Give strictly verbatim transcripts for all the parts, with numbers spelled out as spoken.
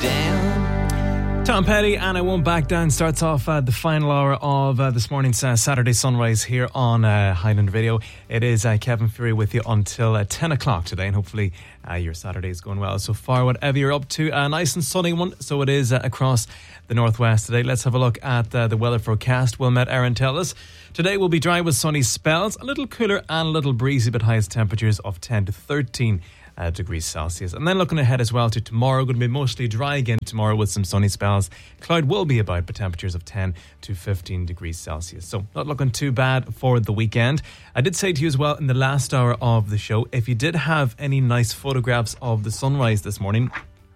down. Tom Petty and I Won't Back Down starts off uh, the final hour of uh, this morning's uh, Saturday Sunrise here on uh, Highland Radio. It is uh, Kevin Fury with you until uh, ten o'clock today, and hopefully uh, your Saturday is going well so far, whatever you're up to. A nice and sunny one, so it is uh, across the northwest today. Let's have a look at uh, the weather forecast. Wilmette Aaron tells us today will be dry with sunny spells, a little cooler and a little breezy, but highest temperatures of ten to thirteen Uh, degrees Celsius. And then looking ahead as well to tomorrow, going to be mostly dry again tomorrow with some sunny spells. Cloud will be about, but temperatures of ten to fifteen degrees Celsius. So not looking too bad for the weekend. I did say to you as well in the last hour of the show, if you did have any nice photographs of the sunrise this morning,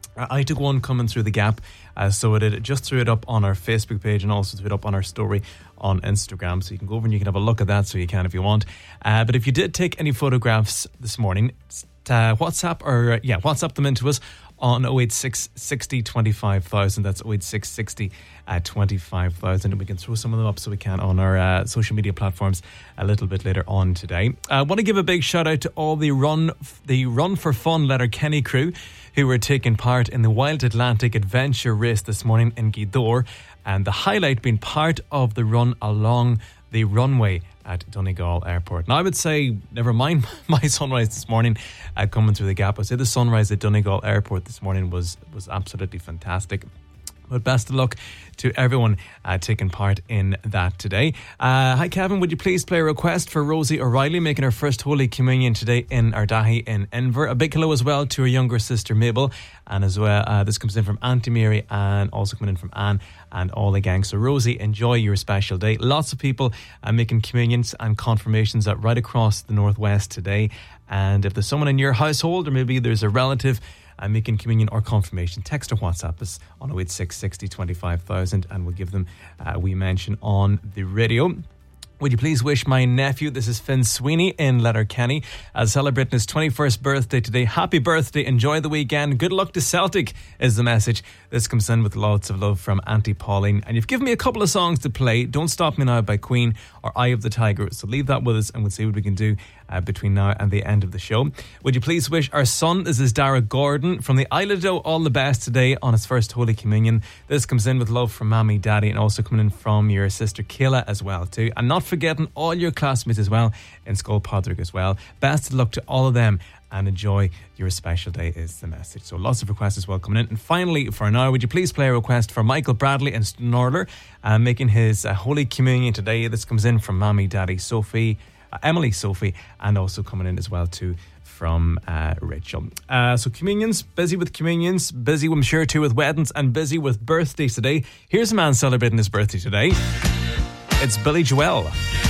I took one coming through the gap, uh, so I did just threw it up on our Facebook page and also threw it up on our story on Instagram, so you can go over and you can have a look at that, so you can if you want. Uh, but if you did take any photographs this morning, uh, WhatsApp or uh, yeah, WhatsApp them into us on oh eight six sixty twenty-five thousand. That's oh eight six sixty uh, twenty-five thousand, and we can throw some of them up so we can on our uh, social media platforms a little bit later on today. I want to give a big shout out to all the run the Run for Fun Letterkenny crew who were taking part in the Wild Atlantic Adventure race this morning in Gweedore, and the highlight being part of the run along the runway at Donegal Airport. Now I would say, never mind my sunrise this morning uh, coming through the gap, I'd say the sunrise at Donegal Airport this morning was, was absolutely fantastic. But best of luck to everyone uh, taking part in that today. Uh, hi, Kevin. Would you please play a request for Rosie O'Reilly making her first Holy Communion today in Ardahi in Inver? A big hello as well to her younger sister Mabel. And as well, uh, this comes in from Auntie Mary and also coming in from Anne and all the gang. So Rosie, enjoy your special day. Lots of people uh, making communions and confirmations uh, right across the northwest today. And if there's someone in your household, or maybe there's a relative Uh, making communion or confirmation, text or WhatsApp us on oh eight six sixty twenty-five thousand and we'll give them a uh, wee mention on the radio. Would you please wish my nephew, this is Finn Sweeney in Letterkenny, uh, celebrating his twenty-first birthday today. Happy birthday, enjoy the weekend, good luck to Celtic is the message. This comes in with lots of love from Auntie Pauline. And you've given me a couple of songs to play, Don't Stop Me Now by Queen or Eye of the Tiger, so leave that with us and we'll see what we can do uh, between now and the end of the show. Would you please wish our son, this is Dara Gordon from the Isle of Doe, all the best today on his first Holy Communion. This comes in with love from Mammy, Daddy, and also coming in from your sister Kayla as well too. And not forgetting all your classmates as well in Skull Podrick as well. Best of luck to all of them and enjoy your special day is the message. So lots of requests as well coming in. And finally, for now, would you please play a request for Michael Bradley and Snorler uh, making his uh, Holy Communion today. This comes in from Mammy, Daddy, Sophie, uh, Emily, Sophie, and also coming in as well too from uh, Rachel. Uh, so communions, busy with communions, busy I'm sure too with weddings, and busy with birthdays today. Here's a man celebrating his birthday today. It's Billy Joel.